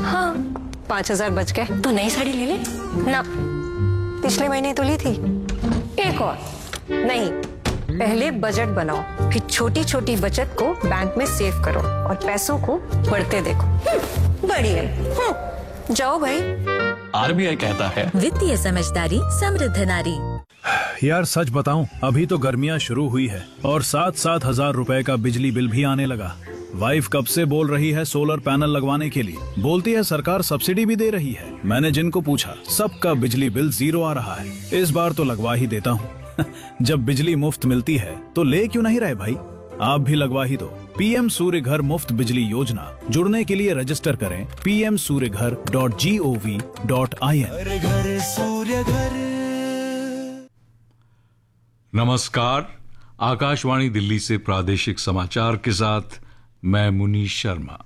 हाँ 5,000 बच गए। तो नई साड़ी ले ले ना, पिछले महीने तो ली थी। एक और नहीं, पहले बजट बनाओ, फिर छोटी छोटी बचत को बैंक में सेव करो और पैसों को बढ़ते देखो। बढ़िया, जाओ भाई। आरबीआई कहता है वित्तीय समझदारी समृद्ध नारी। यार सच बताऊं, अभी तो गर्मियां शुरू हुई है और 7-7 हजार रुपए का बिजली बिल भी आने लगा। वाइफ कब से बोल रही है सोलर पैनल लगवाने के लिए, बोलती है सरकार सब्सिडी भी दे रही है। मैंने जिनको पूछा सबका बिजली बिल 0 आ रहा है। इस बार तो लगवा ही देता हूँ। जब बिजली मुफ्त मिलती है तो ले क्यों नहीं रहे भाई, आप भी लगवा ही दो। पीएम सूर्य घर मुफ्त बिजली योजना, जुड़ने के लिए रजिस्टर करें pmsuryaghar.gov.in। घर सूर्य घर। नमस्कार, आकाशवाणी दिल्ली से प्रादेशिक समाचार के साथ मैं मुनीश शर्मा।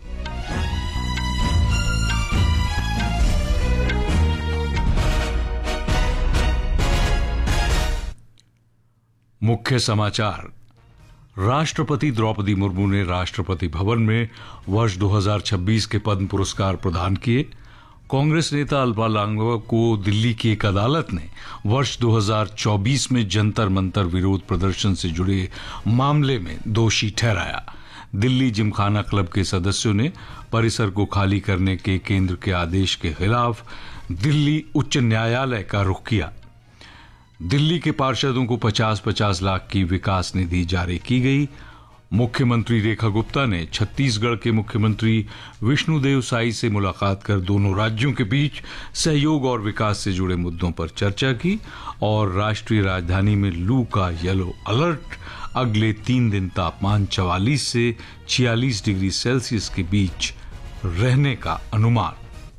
मुख्य समाचार। राष्ट्रपति द्रौपदी मुर्मू ने राष्ट्रपति भवन में वर्ष 2026 के पद्म पुरस्कार प्रदान किए। कांग्रेस नेता अलका लांबा को दिल्ली की एक अदालत ने वर्ष 2024 में जंतर मंतर विरोध प्रदर्शन से जुड़े मामले में दोषी ठहराया। दिल्ली जिमखाना क्लब के सदस्यों ने परिसर को खाली करने के केंद्र के आदेश के खिलाफ दिल्ली उच्च न्यायालय का रुख किया। दिल्ली के पार्षदों को 50-50 लाख की विकास निधि जारी की गई। मुख्यमंत्री रेखा गुप्ता ने छत्तीसगढ़ के मुख्यमंत्री विष्णुदेव साई से मुलाकात कर दोनों राज्यों के बीच सहयोग और विकास से जुड़े मुद्दों पर चर्चा की और राष्ट्रीय राजधानी में लू का येलो अलर्ट, अगले 3 दिन तापमान 44 से 46 डिग्री सेल्सियस के बीच रहने का अनुमान।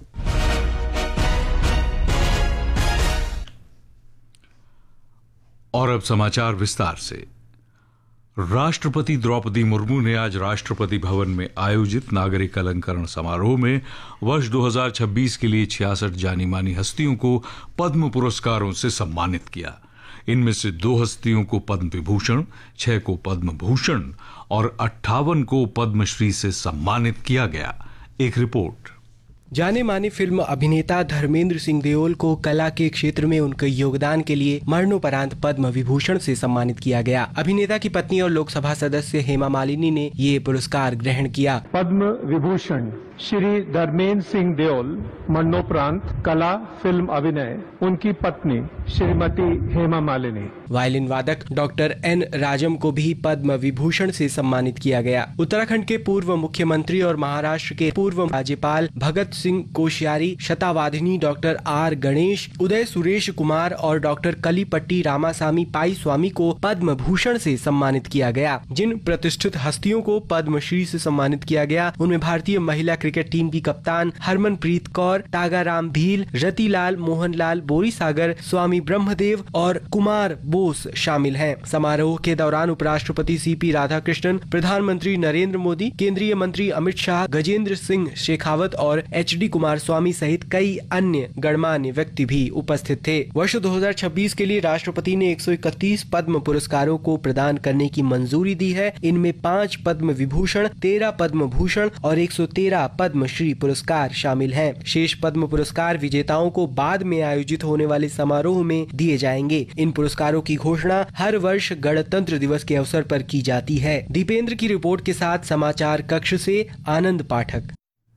और अब समाचार विस्तार से। राष्ट्रपति द्रौपदी मुर्मू ने आज राष्ट्रपति भवन में आयोजित नागरिक अलंकरण समारोह में वर्ष 2026 के लिए 66 जानी मानी हस्तियों को पद्म पुरस्कारों से सम्मानित किया। इनमें से 2 हस्तियों को पद्म विभूषण, 6 को पद्म भूषण और 58 को पद्मश्री से सम्मानित किया गया। एक रिपोर्ट। जाने माने फिल्म अभिनेता धर्मेंद्र सिंह देओल को कला के क्षेत्र में उनके योगदान के लिए मरणोपरांत पद्म विभूषण से सम्मानित किया गया। अभिनेता की पत्नी और लोकसभा सदस्य हेमा मालिनी ने ये पुरस्कार ग्रहण किया। पद्म विभूषण श्री धर्मेंद्र सिंह देओल, मरणोपरांत कला फिल्म अभिनय, उनकी पत्नी श्रीमती हेमा मालिनी। वायलिन वादक डॉक्टर एन राजम को भी पद्म विभूषण से सम्मानित किया गया। उत्तराखंड के पूर्व मुख्यमंत्री और महाराष्ट्र के पूर्व राज्यपाल भगत सिंह कोश्यारी, शतावाधिनी डॉक्टर आर गणेश, उदय सुरेश कुमार और डॉक्टर कलीपट्टी रामासामी पाई स्वामी को पद्म भूषण से सम्मानित किया गया। जिन प्रतिष्ठित हस्तियों को पद्मश्री से सम्मानित किया गया उनमें भारतीय महिला क्रिकेट टीम की कप्तान हरमनप्रीत कौर, तागाराम भील, रतिलाल मोहनलाल बोरीसागर, स्वामी ब्रह्मदेव और कुमार बोस शामिल हैं। समारोह के दौरान उपराष्ट्रपति सीपी राधाकृष्णन, प्रधानमंत्री नरेंद्र मोदी, केंद्रीय मंत्री अमित शाह, गजेंद्र सिंह शेखावत और एचडी कुमार स्वामी सहित कई अन्य गणमान्य व्यक्ति भी उपस्थित थे। वर्ष 2026 के लिए राष्ट्रपति ने 131 पद्म पुरस्कारों को प्रदान करने की मंजूरी दी है। इनमें 5 पद्म विभूषण, 13 पद्म भूषण और 113 पद्मश्री पुरस्कार शामिल हैं। शेष पद्म पुरस्कार विजेताओं को बाद में आयोजित होने वाले समारोह में दिए जाएंगे। इन पुरस्कारों की घोषणा हर वर्ष गणतंत्र दिवस के अवसर पर की जाती है। दीपेंद्र की रिपोर्ट के साथ समाचार कक्ष से आनंद पाठक।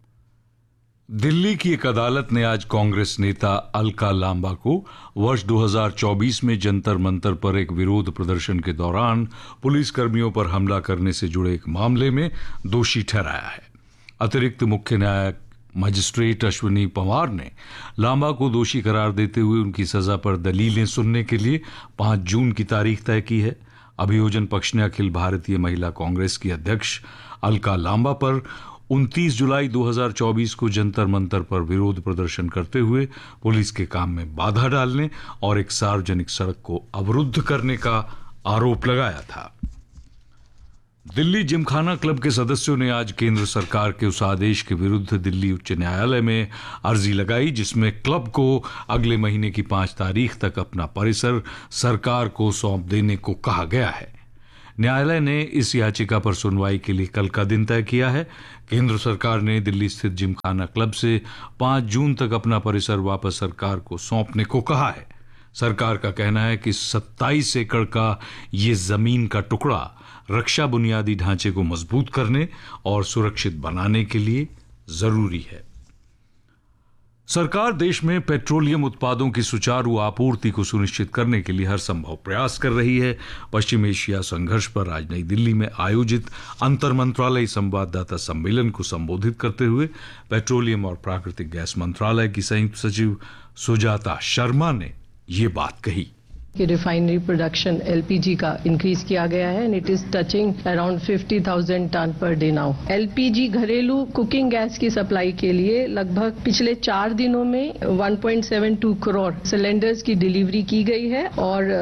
दिल्ली की एक अदालत ने आज कांग्रेस नेता अलका लांबा को वर्ष 2024 में जंतर मंतर पर एक विरोध प्रदर्शन के दौरान पुलिस कर्मियों पर हमला करने से जुड़े एक मामले में दोषी ठहराया है। अतिरिक्त मुख्य न्यायिक मजिस्ट्रेट अश्विनी पंवार ने लांबा को दोषी करार देते हुए उनकी सजा पर दलीलें सुनने के लिए 5 जून की तारीख तय की है। अभियोजन पक्ष ने अखिल भारतीय महिला कांग्रेस की अध्यक्ष अलका लांबा पर 29 जुलाई 2024 को जंतर मंतर पर विरोध प्रदर्शन करते हुए पुलिस के काम में बाधा डालने और एक सार्वजनिक सड़क को अवरुद्ध करने का आरोप लगाया था। दिल्ली जिमखाना क्लब के सदस्यों ने आज केंद्र सरकार के उस आदेश के विरुद्ध दिल्ली उच्च न्यायालय में अर्जी लगाई जिसमें क्लब को अगले महीने की 5 तारीख तक अपना परिसर सरकार को सौंप देने को कहा गया है। न्यायालय ने इस याचिका पर सुनवाई के लिए कल का दिन तय किया है। केंद्र सरकार ने दिल्ली स्थित जिमखाना क्लब से 5 जून तक अपना परिसर वापस सरकार को सौंपने को कहा है। सरकार का कहना है कि 27 एकड़ का ये जमीन का टुकड़ा रक्षा बुनियादी ढांचे को मजबूत करने और सुरक्षित बनाने के लिए जरूरी है। सरकार देश में पेट्रोलियम उत्पादों की सुचारू आपूर्ति को सुनिश्चित करने के लिए हर संभव प्रयास कर रही है। पश्चिम एशिया संघर्ष पर आज नई दिल्ली में आयोजित अंतर मंत्रालय संवाददाता सम्मेलन को संबोधित करते हुए पेट्रोलियम और प्राकृतिक गैस मंत्रालय की संयुक्त सचिव सुजाता शर्मा ने ये बात कही कि रिफाइनरी प्रोडक्शन एलपीजी का इंक्रीज किया गया है and it is touching around 50,000 ton per day now. LPG घरेलू कुकिंग गैस की सप्लाई के लिए लगभग पिछले 4 दिनों में 1.72 करोड़ सिलेंडर्स की डिलीवरी की गई है और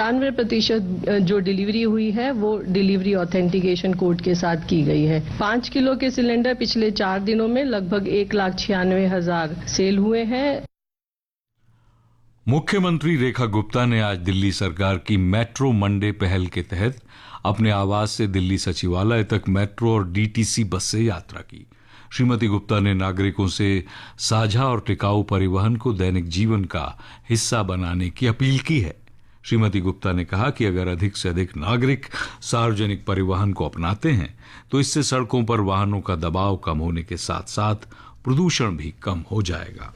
95% जो डिलीवरी हुई है वो डिलीवरी ऑथेंटिकेशन कोड के साथ की गई है। 5 किलो के सिलेंडर पिछले 4 दिनों में लगभग 1,96,000 सेल हुए हैं। मुख्यमंत्री रेखा गुप्ता ने आज दिल्ली सरकार की मेट्रो मंडे पहल के तहत अपने आवास से दिल्ली सचिवालय तक मेट्रो और डीटीसी बस से यात्रा की। श्रीमती गुप्ता ने नागरिकों से साझा और टिकाऊ परिवहन को दैनिक जीवन का हिस्सा बनाने की अपील की है। श्रीमती गुप्ता ने कहा कि अगर अधिक से अधिक नागरिक सार्वजनिक परिवहन को अपनाते हैं तो इससे सड़कों पर वाहनों का दबाव कम होने के साथ साथ प्रदूषण भी कम हो जाएगा।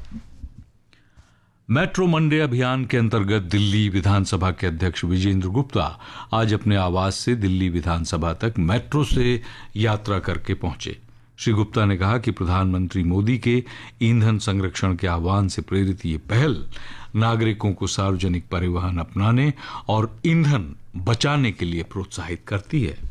मेट्रो मंडे अभियान के अंतर्गत दिल्ली विधानसभा के अध्यक्ष विजेंद्र गुप्ता आज अपने आवास से दिल्ली विधानसभा तक मेट्रो से यात्रा करके पहुंचे। श्री गुप्ता ने कहा कि प्रधानमंत्री मोदी के ईंधन संरक्षण के आह्वान से प्रेरित ये पहल नागरिकों को सार्वजनिक परिवहन अपनाने और ईंधन बचाने के लिए प्रोत्साहित करती है।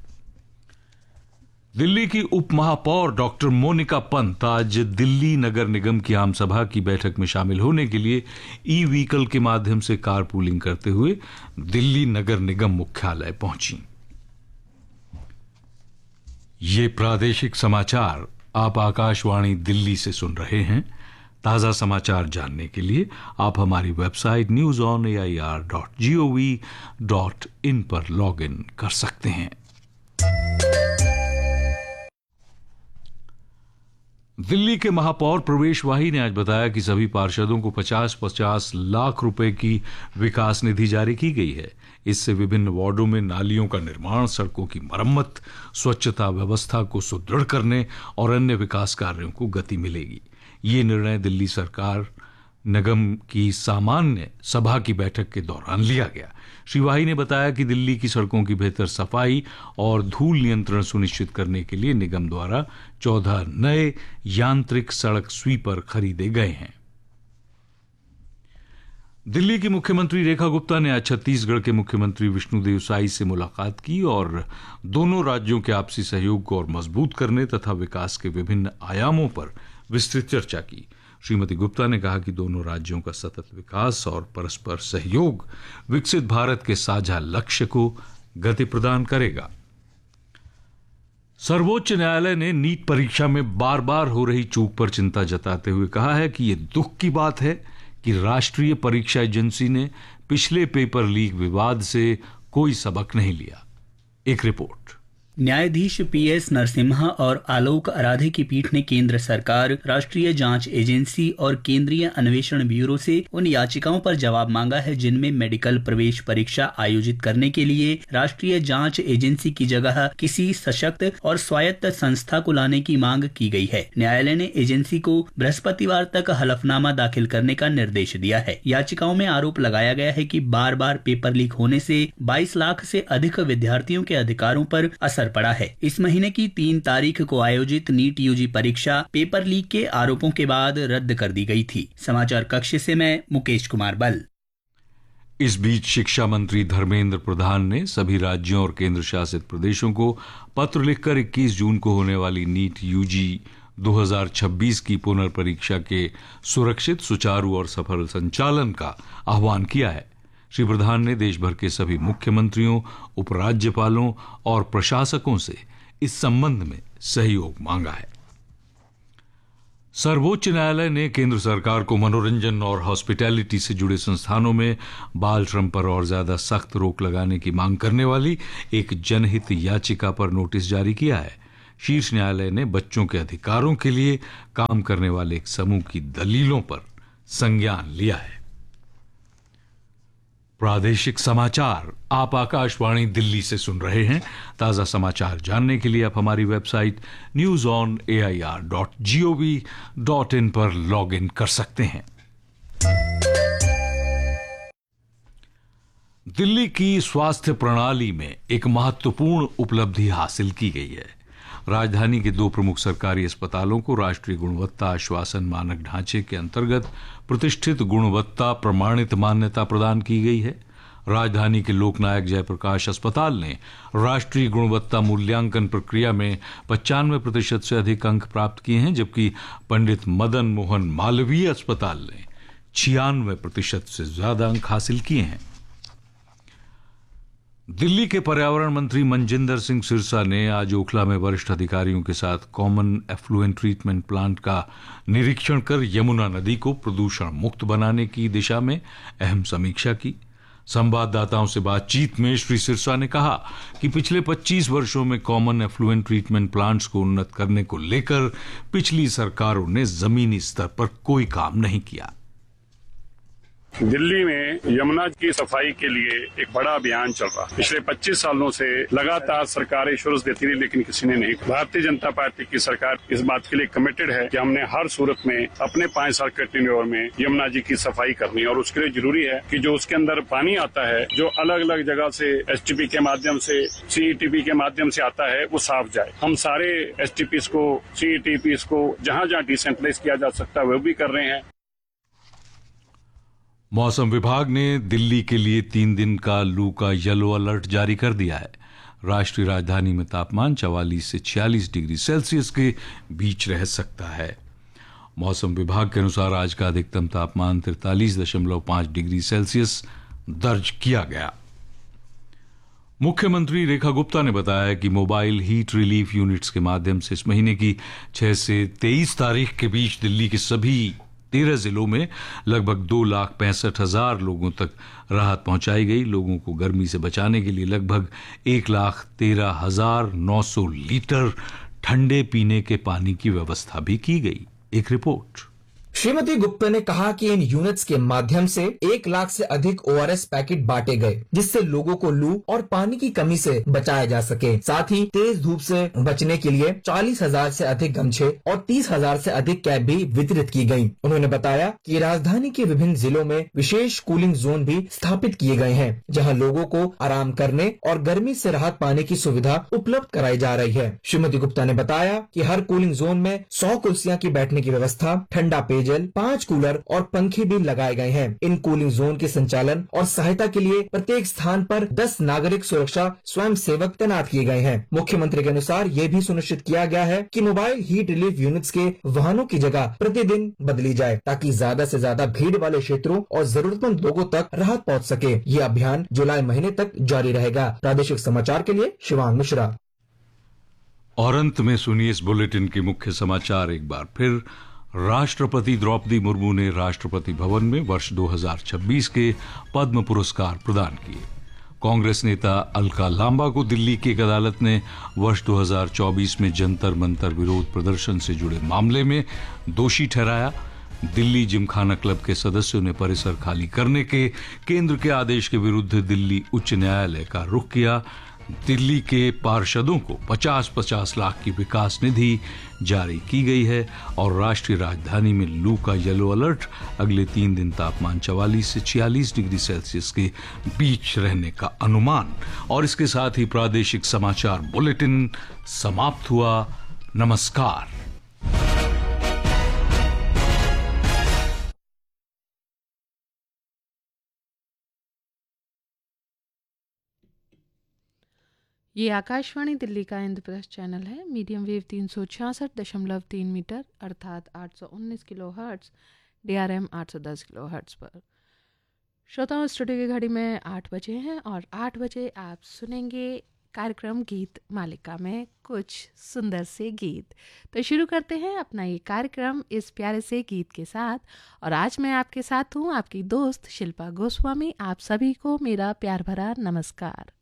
दिल्ली की उप महापौर डॉक्टर मोनिका पंत आज दिल्ली नगर निगम की आम सभा की बैठक में शामिल होने के लिए ई व्हीकल के माध्यम से कार पूलिंग करते हुए दिल्ली नगर निगम मुख्यालय पहुंची। ये प्रादेशिक समाचार आप आकाशवाणी दिल्ली से सुन रहे हैं। ताजा समाचार जानने के लिए आप हमारी वेबसाइट news.on.air.gov.in पर लॉग इन कर सकते हैं। दिल्ली के महापौर प्रवेश वाही ने आज बताया कि सभी पार्षदों को 50-50 लाख रुपए की विकास निधि जारी की गई है। इससे विभिन्न वार्डों में नालियों का निर्माण, सड़कों की मरम्मत, स्वच्छता व्यवस्था को सुदृढ़ करने और अन्य विकास कार्यों को गति मिलेगी। ये निर्णय दिल्ली सरकार निगम की सामान्य सभा की बैठक के दौरान लिया गया। श्री वाही ने बताया कि दिल्ली की सड़कों की बेहतर सफाई और धूल नियंत्रण सुनिश्चित करने के लिए निगम द्वारा 14 नए यांत्रिक सड़क स्वीपर खरीदे गए हैं। दिल्ली की मुख्यमंत्री रेखा गुप्ता ने आज छत्तीसगढ़ के मुख्यमंत्री विष्णुदेव साई से मुलाकात की और दोनों राज्यों के आपसी सहयोग को और मजबूत करने तथा विकास के विभिन्न आयामों पर विस्तृत चर्चा की। श्रीमती गुप्ता ने कहा कि दोनों राज्यों का सतत विकास और परस्पर सहयोग विकसित भारत के साझा लक्ष्य को गति प्रदान करेगा। सर्वोच्च न्यायालय ने नीट परीक्षा में बार बार हो रही चूक पर चिंता जताते हुए कहा है कि यह दुख की बात है कि राष्ट्रीय परीक्षा एजेंसी ने पिछले पेपर लीक विवाद से कोई सबक नहीं लिया। एक रिपोर्ट। न्यायाधीश पीएस नरसिम्हा और आलोक आराधे की पीठ ने केंद्र सरकार, राष्ट्रीय जांच एजेंसी और केंद्रीय अन्वेषण ब्यूरो से उन याचिकाओं पर जवाब मांगा है जिनमें मेडिकल प्रवेश परीक्षा आयोजित करने के लिए राष्ट्रीय जांच एजेंसी की जगह किसी सशक्त और स्वायत्त संस्था को लाने की मांग की गई है। न्यायालय ने एजेंसी को बृहस्पतिवार तक हलफनामा दाखिल करने का निर्देश दिया है। याचिकाओं में आरोप लगाया गया है कि बार बार पेपर लीक होने से 22 लाख से अधिक विद्यार्थियों के अधिकारों पर असर पड़ा है। इस महीने की 3 तारीख को आयोजित नीट यूजी परीक्षा पेपर लीक के आरोपों के बाद रद्द कर दी गई थी। समाचार कक्ष से मैं मुकेश कुमार बल। इस बीच शिक्षा मंत्री धर्मेंद्र प्रधान ने सभी राज्यों और केंद्र शासित प्रदेशों को पत्र लिखकर 21 जून को होने वाली नीट यूजी 2026 की पुनर्परीक्षा के सुरक्षित, सुचारू और सफल संचालन का आह्वान किया है। श्री प्रधान ने देश भर के सभी मुख्यमंत्रियों, उपराज्यपालों और प्रशासकों से इस संबंध में सहयोग मांगा है। सर्वोच्च न्यायालय ने केंद्र सरकार को मनोरंजन और हॉस्पिटैलिटी से जुड़े संस्थानों में बाल श्रम पर और ज्यादा सख्त रोक लगाने की मांग करने वाली एक जनहित याचिका पर नोटिस जारी किया है। शीर्ष न्यायालय ने बच्चों के अधिकारों के लिए काम करने वाले एक समूह की दलीलों पर संज्ञान लिया है। प्रादेशिक समाचार आप आकाशवाणी दिल्ली से सुन रहे हैं। ताजा समाचार जानने के लिए आप हमारी वेबसाइट news.air.gov.in पर लॉग इन कर सकते हैं। दिल्ली की स्वास्थ्य प्रणाली में एक महत्वपूर्ण उपलब्धि हासिल की गई है। राजधानी के 2 प्रमुख सरकारी अस्पतालों को राष्ट्रीय गुणवत्ता आश्वासन मानक ढांचे के अंतर्गत प्रतिष्ठित गुणवत्ता प्रमाणित मान्यता प्रदान की गई है। राजधानी के लोकनायक जयप्रकाश अस्पताल ने राष्ट्रीय गुणवत्ता मूल्यांकन प्रक्रिया में 95% से अधिक अंक प्राप्त किए हैं, जबकि पंडित मदन मोहन मालवीय अस्पताल ने 96% से ज्यादा अंक हासिल किए हैं। दिल्ली के पर्यावरण मंत्री मनजिंदर सिंह सिरसा ने आज ओखला में वरिष्ठ अधिकारियों के साथ कॉमन एफ्लुएंट ट्रीटमेंट प्लांट का निरीक्षण कर यमुना नदी को प्रदूषण मुक्त बनाने की दिशा में अहम समीक्षा की। संवाददाताओं से बातचीत में श्री सिरसा ने कहा कि पिछले 25 वर्षों में कॉमन एफ्लुएंट ट्रीटमेंट प्लांट्स को उन्नत करने को लेकर पिछली सरकारों ने जमीनी स्तर पर कोई काम नहीं किया। दिल्ली में यमुना की सफाई के लिए एक बड़ा अभियान चल रहा है। पिछले 25 सालों से लगातार सरकारें शुरू देती रही, लेकिन किसी ने नहीं। भारतीय जनता पार्टी की सरकार इस बात के लिए कमिटेड है कि हमने हर सूरत में अपने 5 साल के टेन्योर में यमुना जी की सफाई करनी है, और उसके लिए जरूरी है कि जो उसके अंदर पानी आता है, जो अलग अलग जगह से एसटीपी के माध्यम से, सीईटीपी के माध्यम से आता है, वो साफ जाए। हम सारे एसटीपीस को, सीईटीपीस को जहां जहां डिसेंट्रलाइज किया जा सकता है वो भी कर रहे हैं। मौसम विभाग ने दिल्ली के लिए 3 दिन का लू का येलो अलर्ट जारी कर दिया है। राष्ट्रीय राजधानी में तापमान 44 से 46 डिग्री सेल्सियस के बीच रह सकता है। मौसम विभाग के अनुसार आज का अधिकतम तापमान 43.5 डिग्री सेल्सियस दर्ज किया गया। मुख्यमंत्री रेखा गुप्ता ने बताया कि मोबाइल हीट रिलीफ यूनिट्स के माध्यम से इस महीने की 6 से 23 तारीख के बीच दिल्ली के सभी 13 जिलों में लगभग 2,65,000 लोगों तक राहत पहुंचाई गई। लोगों को गर्मी से बचाने के लिए लगभग 1,13,900 लीटर ठंडे पीने के पानी की व्यवस्था भी की गई। एक रिपोर्ट। श्रीमती गुप्ता ने कहा कि इन यूनिट्स के माध्यम से 1 लाख से अधिक ORS पैकेट बांटे गए, जिससे लोगों को लू और पानी की कमी से बचाया जा सके। साथ ही तेज धूप से बचने के लिए 40,000 से अधिक गमछे और 30,000 से अधिक कैप भी वितरित की गयी। उन्होंने बताया कि राजधानी के विभिन्न जिलों में विशेष कूलिंग जोन भी स्थापित किए गए हैं, जहां लोगों को आराम करने और गर्मी से राहत पाने की सुविधा उपलब्ध कराई जा रही है। श्रीमती गुप्ता ने बताया कि हर कूलिंग जोन में 100 कुर्सियां की बैठने की व्यवस्था, ठंडा पेयजल, 5 कूलर और पंखे भी लगाए गए हैं। इन कूलिंग जोन के संचालन और सहायता के लिए प्रत्येक स्थान पर 10 नागरिक सुरक्षा स्वयं सेवक तैनात किए गए हैं। मुख्यमंत्री के अनुसार ये भी सुनिश्चित किया गया है कि मोबाइल हीट रिलीफ यूनिट्स के वाहनों की जगह प्रतिदिन बदली जाए, ताकि ज्यादा से ज्यादा भीड़ वाले क्षेत्रों और जरूरतमंद लोगों तक राहत पहुंच सके। ये अभियान जुलाई महीने तक जारी रहेगा। प्रादेशिक समाचार के लिए शिवांग मिश्रा। और अंत में सुनिए इस बुलेटिन के मुख्य समाचार एक बार फिर। राष्ट्रपति द्रौपदी मुर्मू ने राष्ट्रपति भवन में वर्ष 2026 के पद्म पुरस्कार प्रदान किए। कांग्रेस नेता अलका लांबा को दिल्ली की एक अदालत ने वर्ष 2024 में जंतर मंतर विरोध प्रदर्शन से जुड़े मामले में दोषी ठहराया। दिल्ली जिमखाना क्लब के सदस्यों ने परिसर खाली करने के केंद्र के आदेश के विरुद्ध दिल्ली उच्च न्यायालय का रुख किया। दिल्ली के पार्षदों को 50-50 लाख की विकास निधि जारी की गई है और राष्ट्रीय राजधानी में लू का येलो अलर्ट, अगले 3 दिन तापमान 44 से 46 डिग्री सेल्सियस के बीच रहने का अनुमान। और इसके साथ ही प्रादेशिक समाचार बुलेटिन समाप्त हुआ। नमस्कार। ये आकाशवाणी दिल्ली का इंद्रप्रस्थ चैनल है। मीडियम वेव 366.3 मीटर अर्थात 819 kilo hertz, DRM 810 kilo hertz पर। श्रोताओं, स्टूडियो की घड़ी में 8 बजे हैं और 8 बजे आप सुनेंगे कार्यक्रम गीत मालिका में कुछ सुंदर से गीत। तो शुरू करते हैं अपना ये कार्यक्रम इस प्यारे से गीत के साथ। और आज मैं आपके साथ हूँ, आपकी दोस्त शिल्पा गोस्वामी। आप सभी को मेरा प्यार भरा नमस्कार।